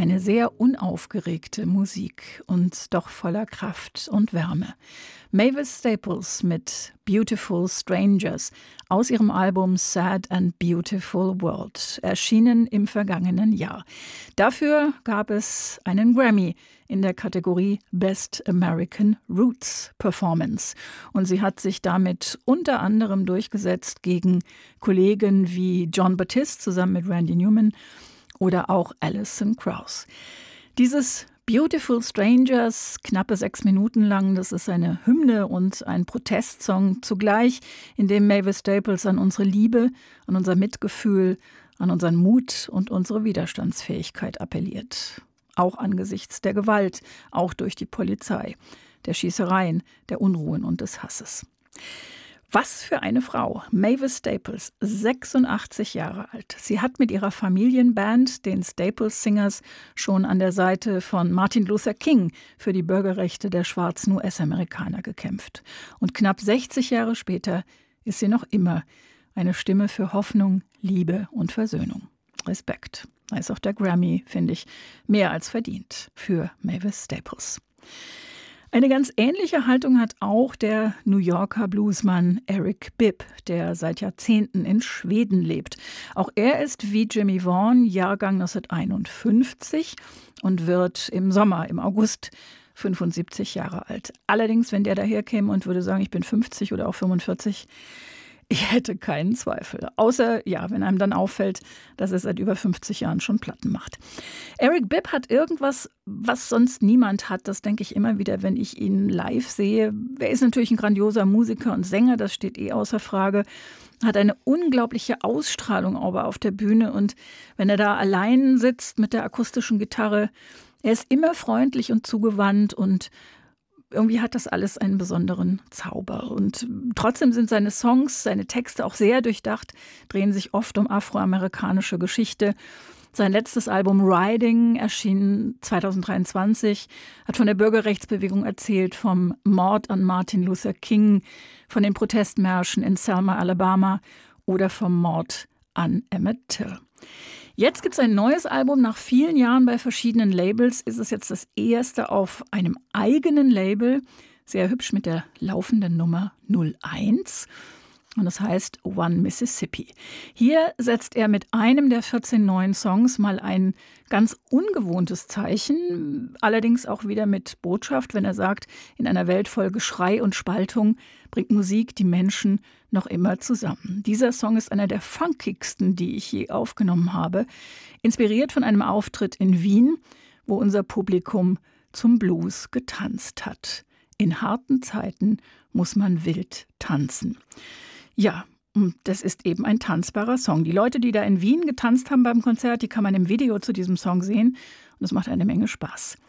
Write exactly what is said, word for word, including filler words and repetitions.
Eine sehr unaufgeregte Musik und doch voller Kraft und Wärme. Mavis Staples mit Beautiful Strangers aus ihrem Album Sad and Beautiful World, erschienen im vergangenen Jahr. Dafür gab es einen Grammy in der Kategorie Best American Roots Performance. Und sie hat sich damit unter anderem durchgesetzt gegen Kollegen wie Jon Batiste zusammen mit Randy Newman oder auch Alison Krauss. Dieses Beautiful Strangers, knappe sechs Minuten lang, das ist eine Hymne und ein Protestsong zugleich, in dem Mavis Staples an unsere Liebe, an unser Mitgefühl, an unseren Mut und unsere Widerstandsfähigkeit appelliert. Auch angesichts der Gewalt, auch durch die Polizei, der Schießereien, der Unruhen und des Hasses. Was für eine Frau. Mavis Staples, sechsundachtzig Jahre alt. Sie hat mit ihrer Familienband, den Staples Singers, schon an der Seite von Martin Luther King für die Bürgerrechte der schwarzen U S-Amerikaner gekämpft. Und knapp sechzig Jahre später ist sie noch immer eine Stimme für Hoffnung, Liebe und Versöhnung. Respekt. Da ist auch der Grammy, finde ich, mehr als verdient für Mavis Staples. Eine ganz ähnliche Haltung hat auch der New Yorker Bluesmann Eric Bibb, der seit Jahrzehnten in Schweden lebt. Auch er ist wie Jimmy Vaughan Jahrgang neunzehnhunderteinundfünfzig und wird im Sommer, im August, fünfundsiebzig Jahre alt. Allerdings, wenn der daherkäme und würde sagen, ich bin fünfzig oder auch fünfundvierzig, ich hätte keinen Zweifel. Außer, ja, wenn einem dann auffällt, dass er seit über fünfzig Jahren schon Platten macht. Eric Bibb hat irgendwas, was sonst niemand hat. Das denke ich immer wieder, wenn ich ihn live sehe. Er ist natürlich ein grandioser Musiker und Sänger, das steht eh außer Frage. Hat eine unglaubliche Ausstrahlung aber auf der Bühne. Und wenn er da allein sitzt mit der akustischen Gitarre, er ist immer freundlich und zugewandt und irgendwie hat das alles einen besonderen Zauber. Und trotzdem sind seine Songs, seine Texte auch sehr durchdacht, drehen sich oft um afroamerikanische Geschichte. Sein letztes Album Riding erschien zweitausenddreiundzwanzig, hat von der Bürgerrechtsbewegung erzählt, vom Mord an Martin Luther King, von den Protestmärschen in Selma, Alabama oder vom Mord an Emmett Till. Jetzt gibt es ein neues Album. Nach vielen Jahren bei verschiedenen Labels ist es jetzt das erste auf einem eigenen Label. Sehr hübsch mit der laufenden Nummer null eins. Und das heißt One Mississippi. Hier setzt er mit einem der vierzehn neuen Songs mal ein ganz ungewohntes Zeichen, allerdings auch wieder mit Botschaft, wenn er sagt, in einer Welt voll Geschrei und Spaltung bringt Musik die Menschen noch immer zusammen. Dieser Song ist einer der funkigsten, die ich je aufgenommen habe, inspiriert von einem Auftritt in Wien, wo unser Publikum zum Blues getanzt hat. In harten Zeiten muss man wild tanzen. Ja, und das ist eben ein tanzbarer Song. Die Leute, die da in Wien getanzt haben beim Konzert, die kann man im Video zu diesem Song sehen. Und es macht eine Menge Spaß.